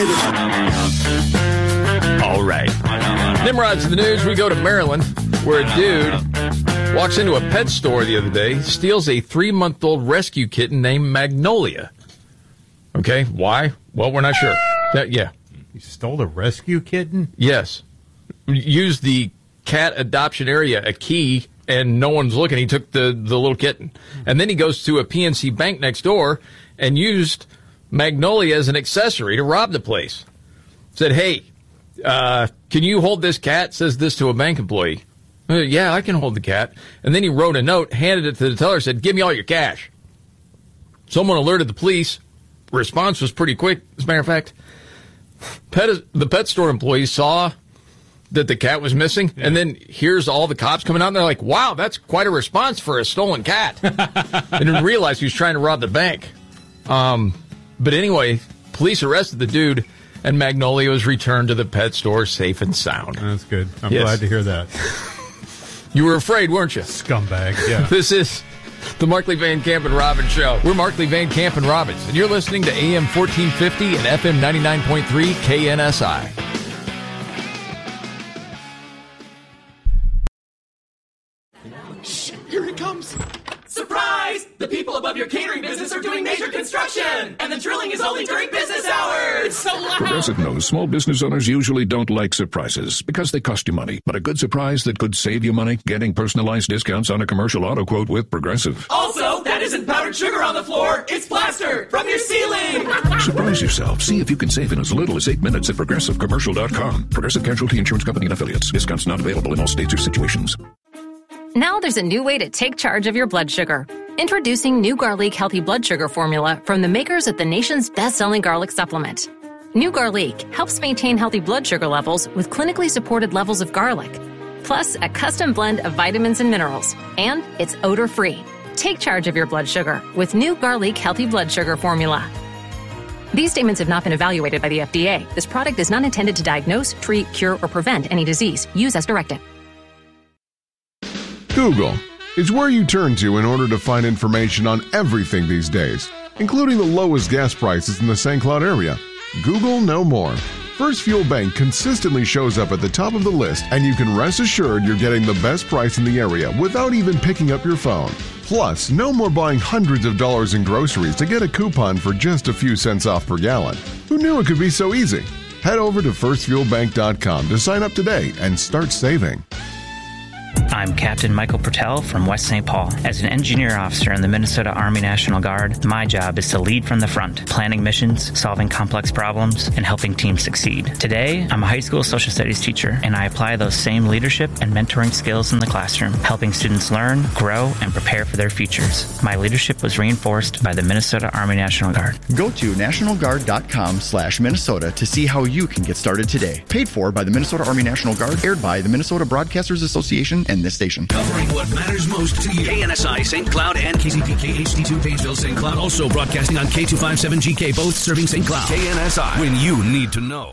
educated. All right. Nimrods in the News, we go to Maryland, where a dude walks into a pet store the other day, steals a 3-month-old rescue kitten named Magnolia. Okay, why? Well, we're not sure. Yeah. He stole a rescue kitten? Yes. Used the cat adoption area, a key, and no one's looking. He took the little kitten. And then he goes to a PNC bank next door and used Magnolia as an accessory to rob the place. Said, hey, can you hold this cat? Says this to a bank employee. Yeah, I can hold the cat. And then he wrote a note, handed it to the teller, said, give me all your cash. Someone alerted the police. Response was pretty quick. As a matter of fact, the pet store employees saw that the cat was missing, and then here's all the cops coming out, and they're like, wow, that's quite a response for a stolen cat. They didn't realize he was trying to rob the bank. But anyway, police arrested the dude, and Magnolia was returned to the pet store safe and sound. That's good. I'm glad to hear that. You were afraid, weren't you? Scumbag, yeah. This is the Markley, Van Camp, and Robbins Show. We're Markley, Van Camp, and Robbins, and you're listening to AM 1450 and FM 99.3 KNSI. Shh, here it comes. Surprise! The people above your catering business are doing major construction, and the drilling is only during business hours. It's so loud. Progressive knows small business owners usually don't like surprises because they cost you money. But a good surprise that could save you money, getting personalized discounts on a commercial auto quote with Progressive. Also, that isn't powdered sugar on the floor. It's plaster from your ceiling. Surprise yourself. See if you can save in as little as 8 minutes at ProgressiveCommercial.com. Progressive Casualty Insurance Company and Affiliates. Discounts not available in all states or situations. Now there's a new way to take charge of your blood sugar. Introducing new Garlic Healthy Blood Sugar Formula from the makers of the nation's best-selling garlic supplement. New Garlic helps maintain healthy blood sugar levels with clinically supported levels of garlic, plus a custom blend of vitamins and minerals, and it's odor-free. Take charge of your blood sugar with new Garlic Healthy Blood Sugar Formula. These statements have not been evaluated by the FDA. This product is not intended to diagnose, treat, cure, or prevent any disease. Use as directed. Google is where you turn to in order to find information on everything these days, including the lowest gas prices in the St. Cloud area. Google no more. First Fuel Bank consistently shows up at the top of the list, and you can rest assured you're getting the best price in the area without even picking up your phone. Plus, no more buying hundreds of dollars in groceries to get a coupon for just a few cents off per gallon. Who knew it could be so easy? Head over to firstfuelbank.com to sign up today and start saving. I'm Captain Michael Pertell from West St. Paul. As an engineer officer in the Minnesota Army National Guard, my job is to lead from the front, planning missions, solving complex problems, and helping teams succeed. Today, I'm a high school social studies teacher, and I apply those same leadership and mentoring skills in the classroom, helping students learn, grow, and prepare for their futures. My leadership was reinforced by the Minnesota Army National Guard. Go to nationalguard.com/Minnesota to see how you can get started today. Paid for by the Minnesota Army National Guard, aired by the Minnesota Broadcasters Association and this station. Covering what matters most to you. KNSI St. Cloud and KCPK HD2 Pageville St. Cloud. Also broadcasting on K257GK, both serving St. Cloud. KNSI, when you need to know.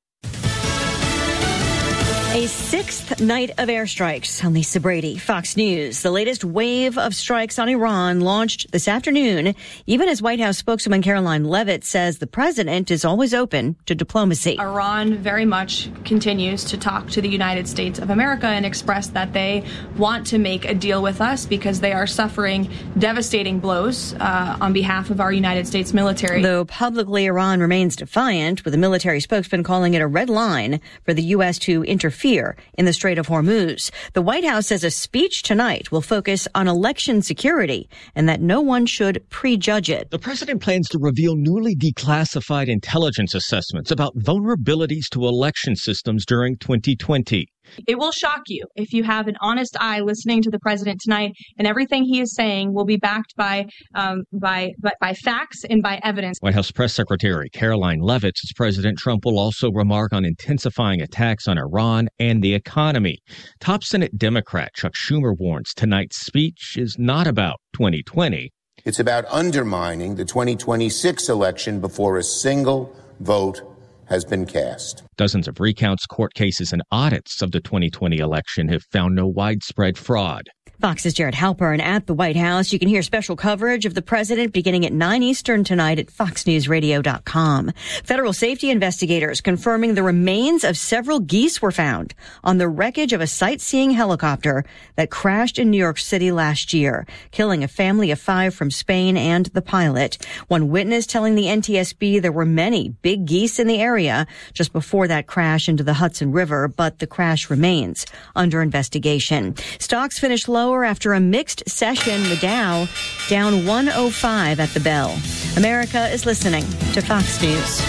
A sixth night of airstrikes on Lisa Brady, Fox News. The latest wave of strikes on Iran launched this afternoon, even as White House spokeswoman Caroline Leavitt says the president is always open to diplomacy. Iran very much continues to talk to the United States of America and express that they want to make a deal with us because they are suffering devastating blows on behalf of our United States military. Though publicly Iran remains defiant, with a military spokesman calling it a red line for the U.S. to interfere in the Strait of Hormuz. The White House says a speech tonight will focus on election security and that no one should prejudge it. The president plans to reveal newly declassified intelligence assessments about vulnerabilities to election systems during 2020. It will shock you if you have an honest eye listening to the president tonight, and everything he is saying will be backed by facts and by evidence. White House Press Secretary Caroline Leavitt says President Trump will also remark on intensifying attacks on Iran and the economy. Top Senate Democrat Chuck Schumer warns tonight's speech is not about 2020. It's about undermining the 2026 election before a single vote has been cast. Dozens of recounts, court cases, and audits of the 2020 election have found no widespread fraud. Fox's Jared Halpern at the White House. You can hear special coverage of the president beginning at 9 Eastern tonight at foxnewsradio.com. Federal safety investigators confirming the remains of several geese were found on the wreckage of a sightseeing helicopter that crashed in New York City last year, killing a family of 5 from Spain and the pilot. One witness telling the NTSB there were many big geese in the area just before that crash into the Hudson River, but the crash remains under investigation. Stocks finished lower after a mixed session. The Dow down 105 at the bell. America is listening to Fox News.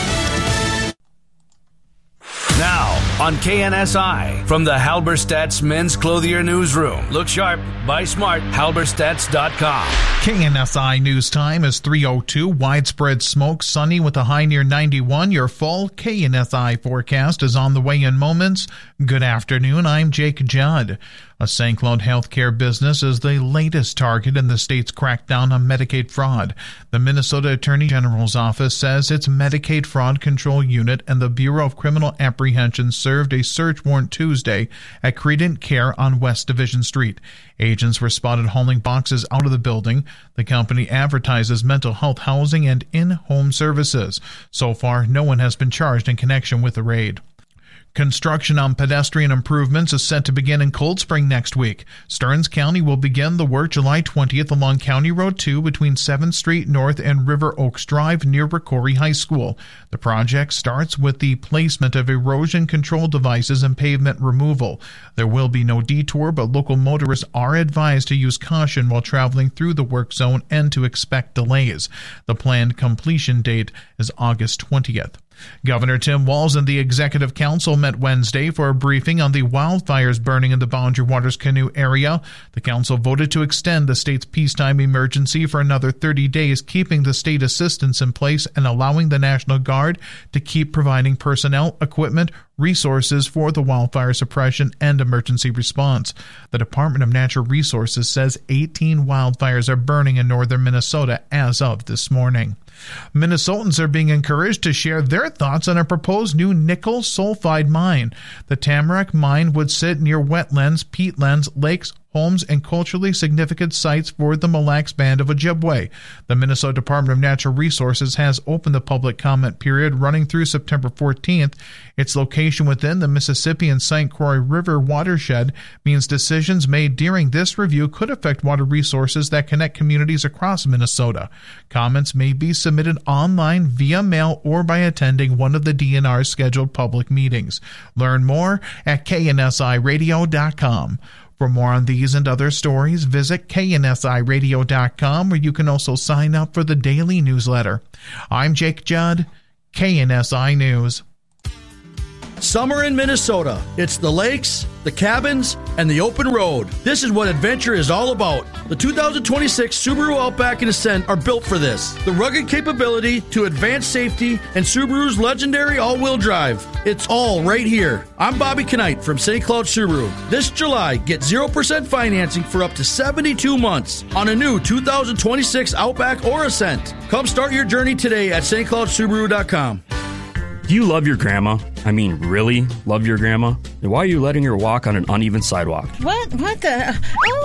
Now, on KNSI, from the Halberstadt's Men's Clothier Newsroom. Look sharp, buy smart, halberstats.com. KNSI News Time is 3:02. Widespread smoke, sunny with a high near 91. Your full KNSI forecast is on the way in moments. Good afternoon, I'm Jake Judd. A St. Cloud healthcare business is the latest target in the state's crackdown on Medicaid fraud. The Minnesota Attorney General's office says its Medicaid Fraud Control Unit and the Bureau of Criminal Apprehension served a search warrant Tuesday at Credent Care on West Division Street. Agents were spotted hauling boxes out of the building. The company advertises mental health housing and in-home services. So far, no one has been charged in connection with the raid. Construction on pedestrian improvements is set to begin in Cold Spring next week. Stearns County will begin the work July 20th along County Road 2 between 7th Street North and River Oaks Drive near Ricori High School. The project starts with the placement of erosion control devices and pavement removal. There will be no detour, but local motorists are advised to use caution while traveling through the work zone and to expect delays. The planned completion date is August 20th. Governor Tim Walz and the Executive Council met Wednesday for a briefing on the wildfires burning in the Boundary Waters Canoe area. The council voted to extend the state's peacetime emergency for another 30 days, keeping the state assistance in place and allowing the National Guard to keep providing personnel, equipment, resources for the wildfire suppression and emergency response. The Department of Natural Resources says 18 wildfires are burning in northern Minnesota as of this morning. Minnesotans are being encouraged to share their thoughts on a proposed new nickel sulfide mine. The Tamarack mine would sit near wetlands, peatlands, lakes, homes, and culturally significant sites for the Mille Lacs Band of Ojibwe. The Minnesota Department of Natural Resources has opened the public comment period running through September 14th. Its location within the Mississippi and St. Croix River watershed means decisions made during this review could affect water resources that connect communities across Minnesota. Comments may be submitted online, via mail, or by attending one of the DNR's scheduled public meetings. Learn more at KNSIRadio.com. For more on these and other stories, visit KNSIRadio.com, where you can also sign up for the daily newsletter. I'm Jake Judd, KNSI News. Summer in Minnesota. It's the lakes, the cabins, and the open road. This is what adventure is all about. The 2026 Subaru Outback and Ascent are built for this. The rugged capability to advanced safety and Subaru's legendary all-wheel drive. It's all right here. I'm Bobby Knight from St. Cloud Subaru. This July, get 0% financing for up to 72 months on a new 2026 Outback or Ascent. Come start your journey today at stcloudsubaru.com. Do you love your grandma? I mean, really love your grandma? Then why are you letting her walk on an uneven sidewalk? What the?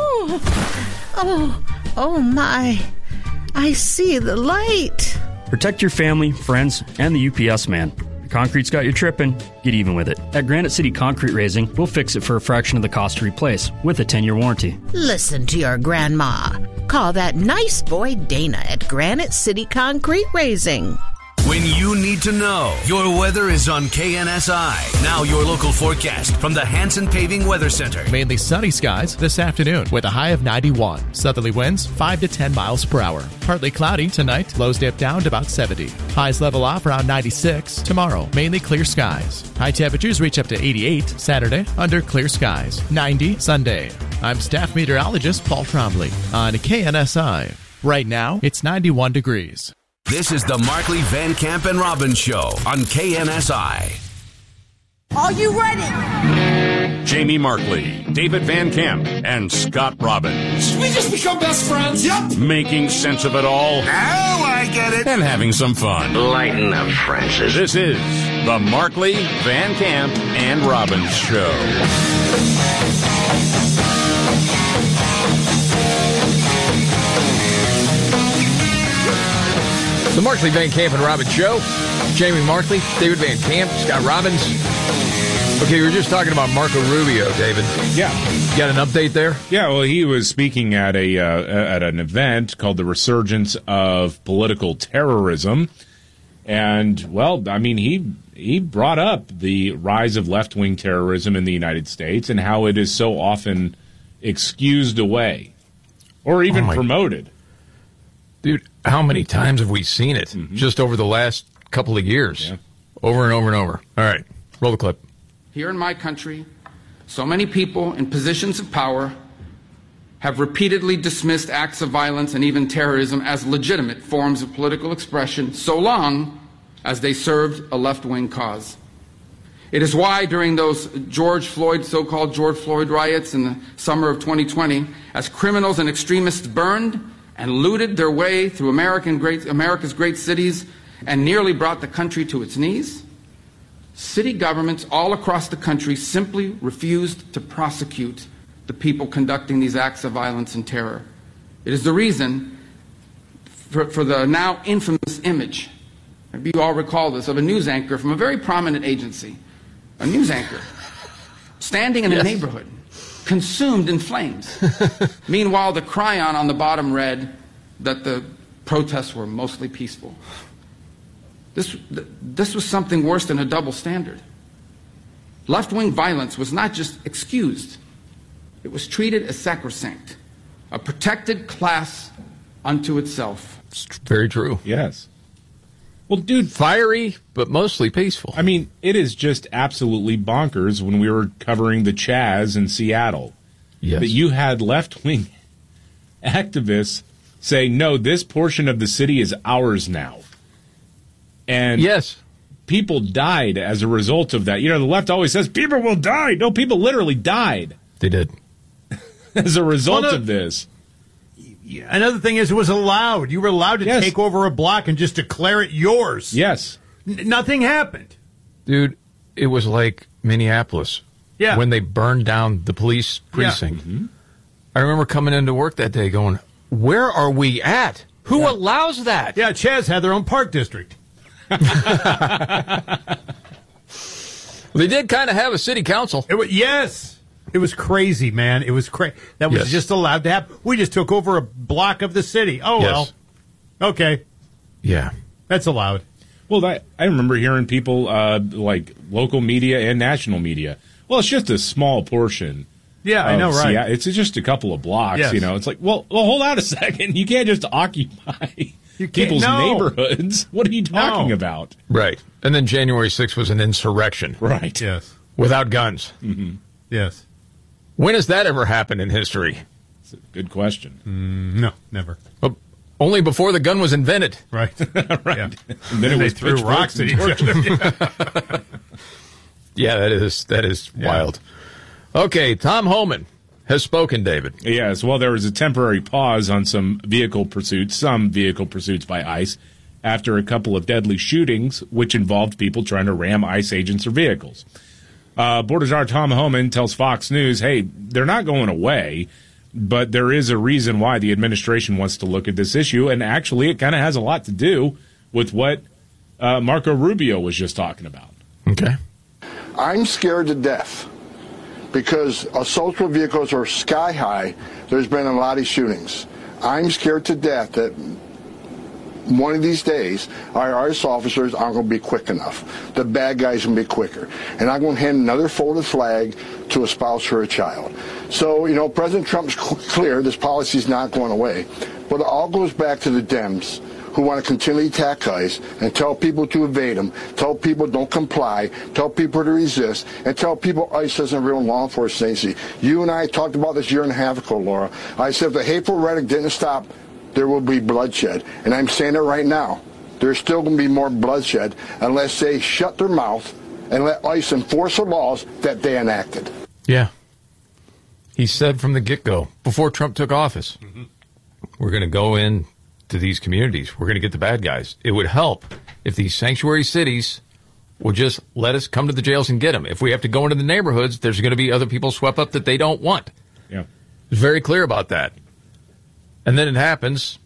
Oh my. I see the light. Protect your family, friends, and the UPS man. The concrete's got you tripping. Get even with it. At Granite City Concrete Raising, we'll fix it for a fraction of the cost to replace with a 10-year warranty. Listen to your grandma. Call that nice boy Dana at Granite City Concrete Raising. When you need to know, your weather is on KNSI. Now your local forecast from the Hanson Paving Weather Center. Mainly sunny skies this afternoon with a high of 91. Southerly winds 5 to 10 miles per hour. Partly cloudy tonight. Lows dip down to about 70. Highs level off around 96. Tomorrow, mainly clear skies. High temperatures reach up to 88 Saturday under clear skies. 90 Sunday. I'm staff meteorologist Paul Trombley on KNSI. Right now, it's 91 degrees. This is the Markley, Van Camp, and Robbins Show on KNSI. Are you ready? Jamie Markley, David Van Camp, and Scott Robbins. Did we just become best friends? Yep. Making sense of it all. Now I get it. And having some fun. Lighten up, Francis. This is the Markley, Van Camp, and Robbins Show. The Markley, Van Camp, and Robbins Show. Jamie Markley, David Van Camp, Scott Robbins. Okay, we were just talking about Marco Rubio, David. Yeah. Got an update there? Yeah, well, he was speaking at an event called the Resurgence of Political Terrorism. And, well, I mean, he brought up the rise of left-wing terrorism in the United States and how it is so often excused away or even promoted. Dude, how many times have we seen it just over the last couple of years? Yeah. Over and over and over. All right, roll the clip. Here in my country, so many people in positions of power have repeatedly dismissed acts of violence and even terrorism as legitimate forms of political expression so long as they served a left-wing cause. It is why during those so-called George Floyd riots in the summer of 2020, as criminals and extremists burned and looted their way through America's great cities and nearly brought the country to its knees, city governments all across the country simply refused to prosecute the people conducting these acts of violence and terror. It is the reason for the now infamous image, maybe you all recall this, of a news anchor from a very prominent agency, a news anchor, standing in a neighborhood, consumed in flames. Meanwhile, the chyron on the bottom read that the protests were mostly peaceful. This was something worse than a double standard. Left-wing violence was not just excused. It was treated as sacrosanct, a protected class unto itself. It's very true. Yes. Well, dude, fiery, but mostly peaceful. I mean, it is just absolutely bonkers when we were covering the Chaz in Seattle. Yes. That you had left-wing activists say, no, this portion of the city is ours now. And yes, people died as a result of that. You know, the left always says, people will die. No, people literally died. They did. As a result of this. Another thing is it was allowed. You were allowed to take over a block and just declare it yours. Yes. Nothing happened. Dude, it was like Minneapolis. Yeah. When they burned down the police precinct. Yeah. I remember coming into work that day going, where are we at? Who allows that? Yeah, Chaz had their own park district. They did kind of have a city council. Yes. It was crazy, man. It was crazy. That was just allowed to happen. We just took over a block of the city. Oh, well. Okay. Yeah. That's allowed. Well, I remember hearing people, like local media and national media. Well, it's just a small portion. Yeah, I know, right? Yeah, it's just a couple of blocks, Yes. you know. It's like, well, hold on a second. You can't just occupy people's neighborhoods. What are you talking about? Right. And then January 6th was an insurrection. Right. Yes. Without guns. Mm-hmm. Yes. When has that ever happened in history? It's a good question. No, never. Only before the gun was invented. Right. Right. Yeah. And then they threw rocks at each other. Yeah, that is wild. Okay, Tom Homan has spoken, David. Yes, well, there was a temporary pause on some vehicle pursuits by ICE after a couple of deadly shootings, which involved people trying to ram ICE agents or vehicles. Border Czar Tom Homan tells Fox News, hey, they're not going away, but there is a reason why the administration wants to look at this issue, and actually it kind of has a lot to do with what Marco Rubio was just talking about. Okay. I'm scared to death because assault vehicles are sky high. There's been a lot of shootings. I'm scared to death that one of these days, our ICE officers aren't going to be quick enough. The bad guys are going to be quicker. And I'm going to hand another folded flag to a spouse or a child. So, you know, President Trump's clear this policy is not going away. But it all goes back to the Dems who want to continually attack ICE and tell people to evade them, tell people don't comply, tell people to resist, and tell people ICE isn't real law enforcement agency. You and I talked about this a year and a half ago, Laura. I said if the hateful rhetoric didn't stop, there will be bloodshed. And I'm saying it right now. There's still going to be more bloodshed unless they shut their mouth and let ICE enforce the laws that they enacted. Yeah. He said from the get-go, before Trump took office, we're going to go in to these communities. We're going to get the bad guys. It would help if these sanctuary cities would just let us come to the jails and get them. If we have to go into the neighborhoods, there's going to be other people swept up that they don't want. Yeah. He's very clear about that. And then it happens,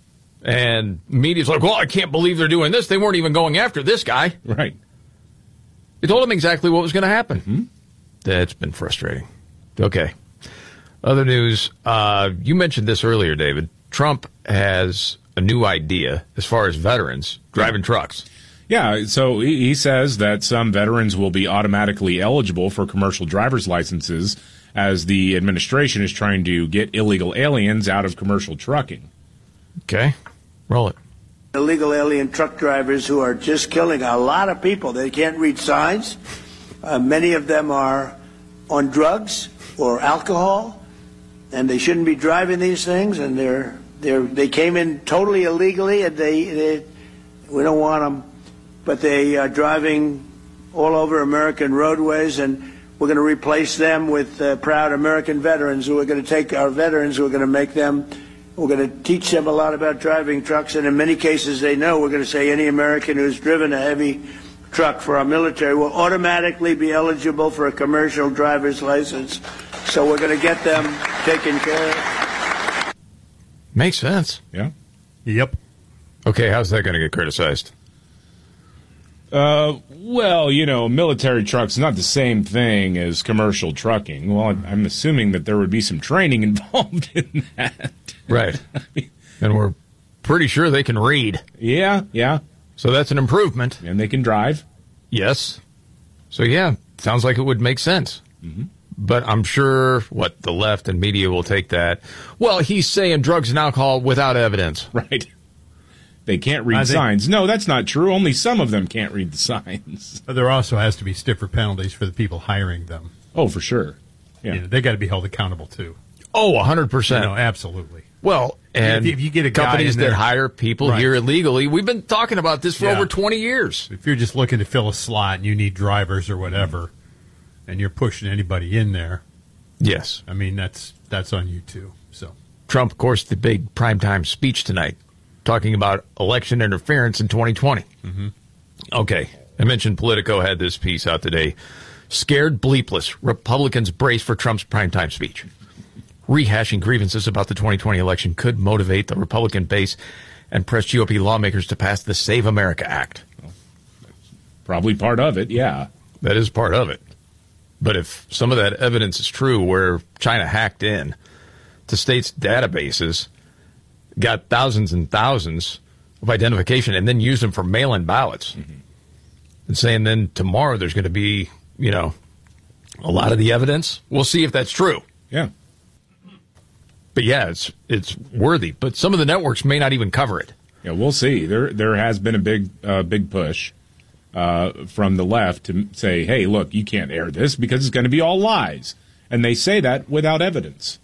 and media's like, well, I can't believe they're doing this. They weren't even going after this guy. Right. They told him exactly what was going to happen. Mm-hmm. That's been frustrating. Okay. Other news. You mentioned this earlier, David. Trump has a new idea as far as veterans driving trucks. Yeah, so he says that some veterans will be automatically eligible for commercial driver's licenses as the administration is trying to get illegal aliens out of commercial trucking. Okay. Roll it. Illegal alien truck drivers who are just killing a lot of people. They can't read signs. Many of them are on drugs or alcohol, and they shouldn't be driving these things, and they came in totally illegally, and we don't want them, but they are driving all over American roadways, and we're going to replace them with proud American veterans who are going to take our veterans, who are going to make them, we're going to teach them a lot about driving trucks, and in many cases they know. We're going to say any American who's driven a heavy truck for our military will automatically be eligible for a commercial driver's license. So we're going to get them taken care of. Makes sense. Yeah. Yep. Okay, how's that going to get criticized? Well, you know, military trucks not the same thing as commercial trucking. Well, I'm assuming that there would be some training involved in that. Right. And we're pretty sure they can read. Yeah. So that's an improvement. And they can drive. Yes. So, yeah, sounds like it would make sense. Mm-hmm. But I'm sure, the left and media will take that. Well, he's saying drugs and alcohol without evidence. Right. They can't read signs. No, that's not true. Only some of them can't read the signs. But there also has to be stiffer penalties for the people hiring them. Oh, for sure. Yeah. You know, they got to be held accountable, too. Oh, 100%. No, absolutely. Well, and if you get a guy companies in there, that hire people here illegally, we've been talking about this for over 20 years. If you're just looking to fill a slot and you need drivers or whatever, and you're pushing anybody in there, yes, I mean that's on you too. So Trump, of course, the big primetime speech tonight, talking about election interference in 2020. Mm-hmm. Okay, I mentioned Politico had this piece out today. Scared bleepless, Republicans brace for Trump's primetime speech. rehashing grievances about the 2020 election could motivate the Republican base and press GOP lawmakers to pass the Save America Act. Probably part of it, yeah. That is part of it. But if some of that evidence is true, where China hacked in to states' databases, got thousands and thousands of identification, and then used them for mail-in ballots, and saying then tomorrow there's going to be, a lot of the evidence, we'll see if that's true. Yeah. But yeah, it's worthy. But some of the networks may not even cover it. Yeah, we'll see. There has been a big push from the left to say, hey, look, you can't air this because it's going to be all lies. And they say that without evidence.